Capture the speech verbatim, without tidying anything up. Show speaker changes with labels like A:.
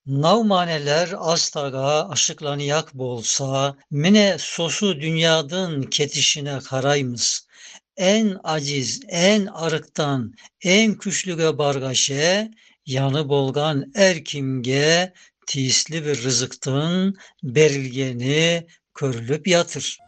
A: Navmaneler astaga aşıklaniyak bolsa, mine sosu dünyadın ketişine karaymız. En aciz, en arıktan, en küçlüge bargaşe, yanı bolgan erkimge, tisli bir rızıktın berilgeni körülüp yatır.